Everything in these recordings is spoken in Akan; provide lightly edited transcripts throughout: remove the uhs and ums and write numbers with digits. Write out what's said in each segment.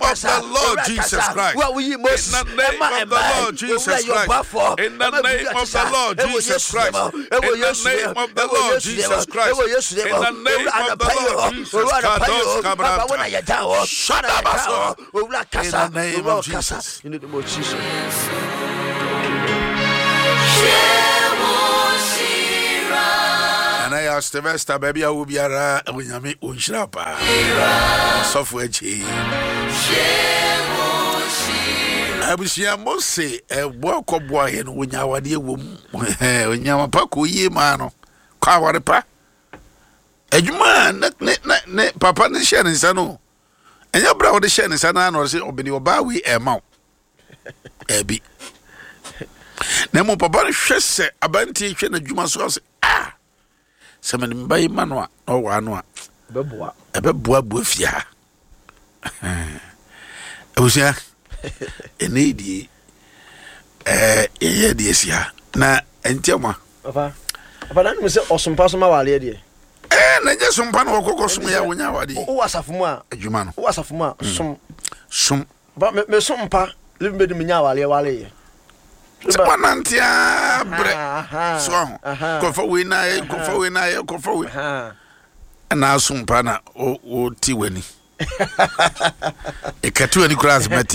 of the Lord Jesus Christ. In the name of the Lord Jesus Christ. In the name of the Lord Jesus Christ. In the name of the Lord Jesus Christ. In the name of the Lord Jesus Christ. In the name of Jesus. In the name of Jesus. And I asked the Vesta, baby, I will be a Winyami Unshrapa. Software G. I was here, most say, a walk of boy and when you are dear woman, when you are Paco, ye mano, Kawarepa. A man, Papa and Shannon Sano. And your brother the Shannon Sanan or say, Obey your bowie a mount. Abby. Nemo Papa Shesse, a banty, and Juma sauce. Ah! Some by Manua, or one. Bebois. A bebois buffia. I was here. A needy. Yes, ya. Na, and Tiama. Papa, I was awesome person, my lady. And I just some pan or cocos me when you are the. Who was a fuma? A human. Who was a fuma? Some. But me some pa, live with me now, Wale. One antia bread. So, go for winner, go for winner, go for winner. And now some pana or Tiwani. A catu any class met.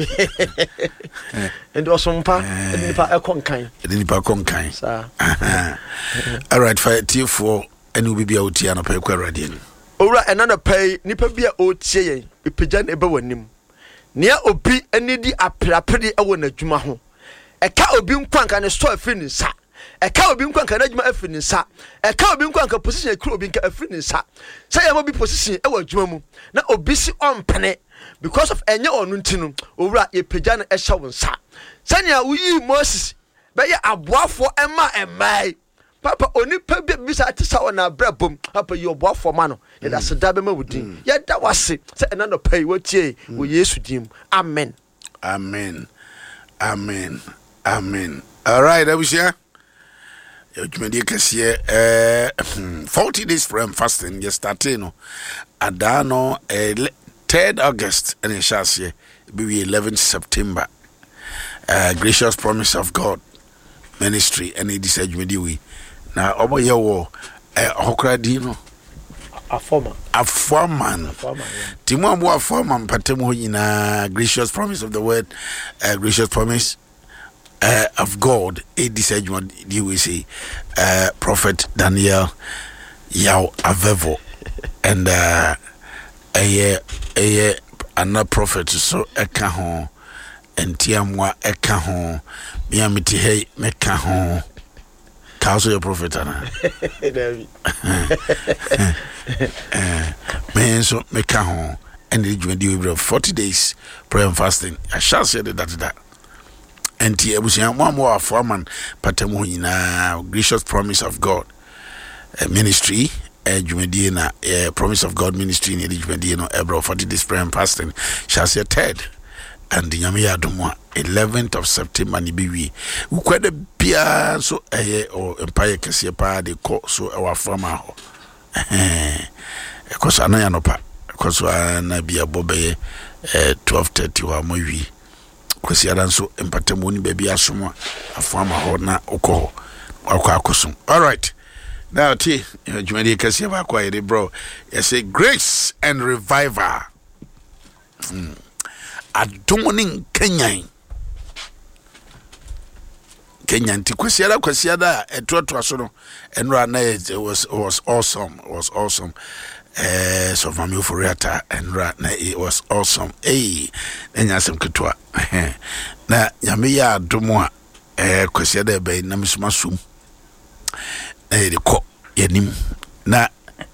And also pa, and a conkind. Didn't pa conkind, sir. All right, fire T4 and will be out here on a paper radian. All right, another pay, nipper be a old say, a pigeon a bowenim. Near Obi and needy a pretty owen a jumaho. A cow being quank and a store finish, sir. A cow being quank and a finish, sir. A cow being quank a position a crew being a finish, sir. Say I will be position our jumu. Now obisi on penny because of any or nuntinum, over a pigeon a shower, sir. Sanya, we Moses, but ya a bois for Emma and my Papa only pebble beside the sour and a bread boom up your bois for mano. And that's a dabble with him. Yet that was it. Say another pay what ye we yes with him. Amen. Amen. Amen. Amen. All right, I was here. You may 40 days from fasting, just starting. Adano, 3rd August, and it shall say, be 11th September. Gracious Promise of God Ministry, and it is a jubilee. Now, over your war, Hokradino. A foreman. Timo a foreman, Patemo in a gracious promise of the word, gracious promise. Of God, a decision, you will say, Prophet Daniel Yao Avevo, and another prophet, so a cajon, and Tiamwa a cajon, Miamiti Hey, Mecajon, Council your prophet, man, so Mecajon, and it will 40 days prayer and fasting. I shall say that. And one more foreman, Patamuina, gracious promise of God ministry, Jumedina, promise of God ministry in Jumedino, Ebro 40 days prayer and fasting, shall say 3rd, and the Yamia Dumwa, 11th of September, Nibiwi, who quite a pia so or Empire Cassiapa, they call so our farmer. Because I know no pa, because I be a bobe 12:30 or movie. Kwesi adanso empatamoni baby asomwa afama ho na okọ akosum. All right, now T jumadi kase ba kwa ide bro, you say grace and revival. Adomonin Kenyan ti kwesi ada etoto aso no enra na it was awesome. So from you for Rata and Rat, it was awesome. Hey, then you have some Katua. Now, Yamia Dumois, Quasiada Bay, Namismasum. The cock, Yanim. Na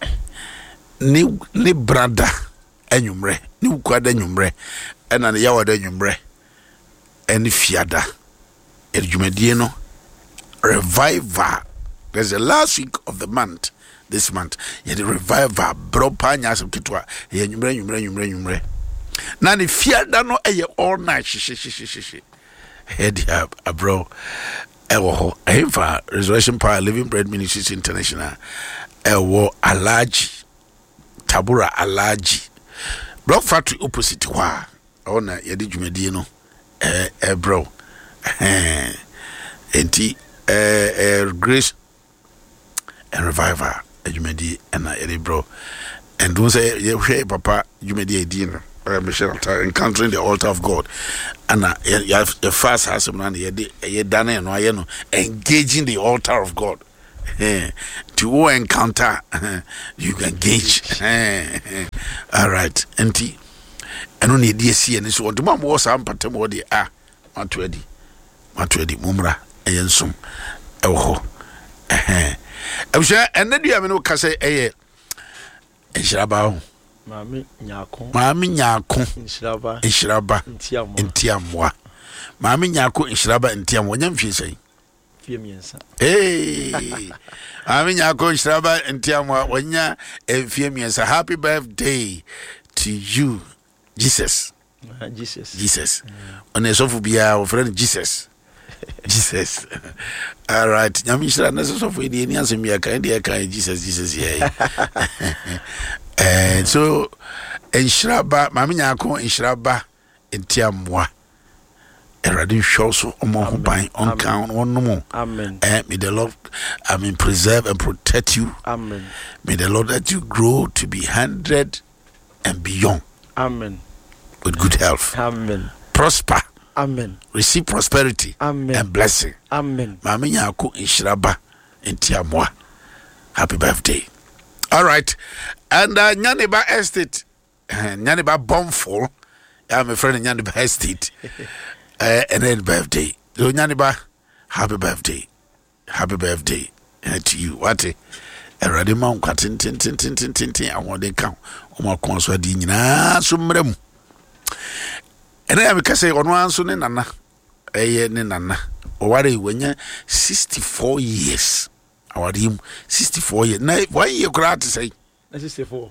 ni brother, Enumre, new quadenumre, and an yawa denumre, and fiada. El Jumediano revival. There's the last week of the month. This month, you the revival, bro, panya some kitwa, yumre. Nani fear that no all night, she. Head up, bro. Ewo, aim for Resurrection Power Living Bread Ministries International. Ewo, Alaji, Tabura Alaji. Block factory opposite wa. ona yɛde dwumadie no bro enti grace and revival dwumadie na yɛde bro and don't say yɛhwɛ papa dwumadie edi no encountering the altar of God and your fast has some and you done and why no engaging the altar of God to encounter you can engage all right enti eno ne die sie ne so oduma mo sam patem wo de matoadi mumra eyensom ewo ho ebusha enadua me no kase eye enhyiraba ho Mami nyako inshiraba ntiamwa Mami nyako inshiraba ntiamwa nyamfie sei fie miensa Mami nyako inshiraba ntiamwa wanya fie miensa. Happy birthday to you Jesus on esofu bia o friend Jesus all right nyami shira na sofu edi ni asem ya kan dia kan Jesus yeah so enshiraba Mami nyako enshiraba ntiamwa eradi shoso omo ho ban on count on no. Amen. May the Lord preserve and protect you. Amen. May the Lord let you grow to be 100 and beyond. Amen. With good health. Amen. Prosper. Amen. Receive prosperity. Amen. And blessing. Amen. Mami nyako enshiraba ntiamwa. Happy birthday. All right. And Nyaniba Estate, Nyaniba Bombful, I'm a friend in Nyaniba Estate, and then birthday. So Nyaniba, happy birthday to you. What a ready mount cutting, I want to count on my console dinner, some. And I can say on one soon, Nana, Nana, or what a when 64 years. Our him 64 years. Now, why you glad to say? 64.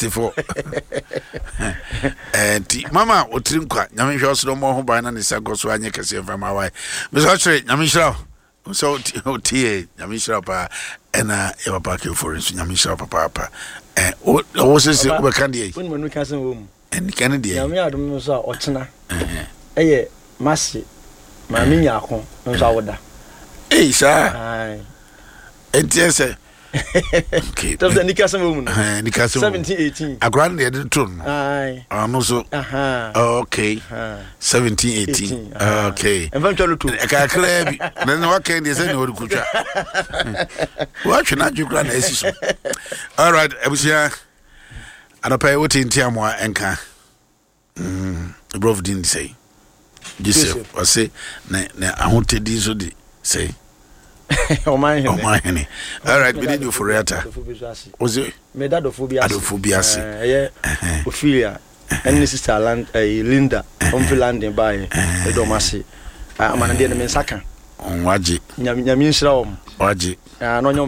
And Mama, what drink? Yami shows no more by an isago so I can say from my wife. Miss Archer, Yamisha, so tea, Yamisha, and Eva Parker for instance, Yamisha, papa. And what was this? What candy? When we can say room. And Kennedy, Yamia, Ochina. Eh, Massy, Mammy Yako, no Zawada. Eh, sir. And yes, okay. Does the Nicasa woman? Nicasa 1718. A grand editor. Aye. Also. Okay. 1718. Okay. And I'm trying to. I can't claim. Then what can you say? No, good. What should not you grant? All right. I was here. And I pay what in Tiamwa and can. The brother didn't say. Joseph, I say, I want to do so. Say. Oh my honey. All right, we need you for Rata. Was it? Medadophobia. Ophelia. And sister Linda. Finland by the Domasi. I'm an Indian Saka. On Waji. Yamin Shrom. Waji. No, no,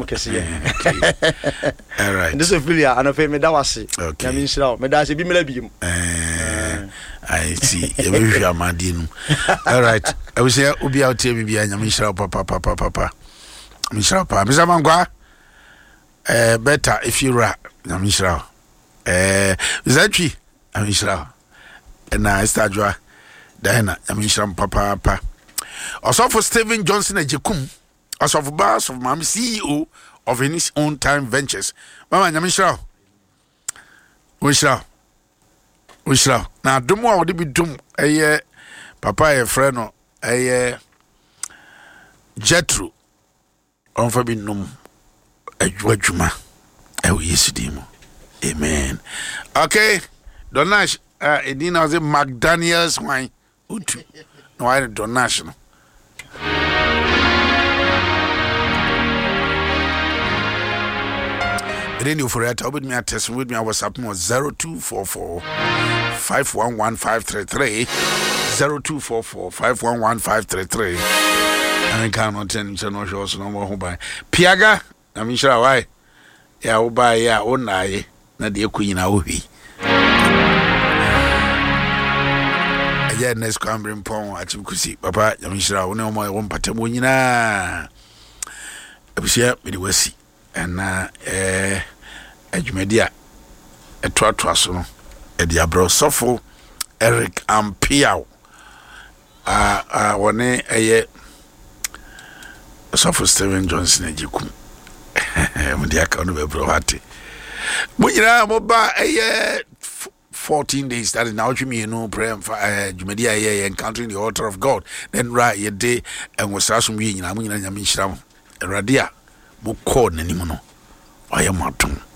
all right. This is Ophelia and a family Dawasi. Okay. Yamin Shrom. Medasi be Melabim. I see. All right. I was here. Ubi out here. Maybe I'm Mishra Papa. Mishra Papa. Mr. Mangwa. Better if you rap. Mishra. Zachi. Mishra. And I start you. Diana. Mishra Papa. Also for Stephen Johnson and Jekum. Also for Bars of Mami CEO of his own time ventures. Mama Mishra. Mishra. Now, do more would be doom a papa a friend a Jetru on Fabinum a Juajuma. Oh, yes, Demo. Amen. Okay, Donash, Edina was a McDaniels wine. Utu. No, I don't national. Radio for it, with me at test with me. I was up more 0244 511 533 0244 511 533. I cannot tell no shows no more by Piaga. I mean, sure, why? Yeah, oh, by ya, oh, nay, not the queen. I will be. Again, next cambring pong at you could see, Papa. I mean, sure, no more one patamuna. I was here with the Wessie. And Edmedia a twatwaso a diabro sofo Eric Ampiao wɔne ɛyɛ Sofo Steven Johnson ajiku mudi aka no bebro hate mo nyina mo ba ɛyɛ 14 days that is now me no prayer jumedi aye encountering the altar of God then right ye day and was asum we nyina mo nyina nyame nhira mo erade a mo call nanim no wayɛ mo atom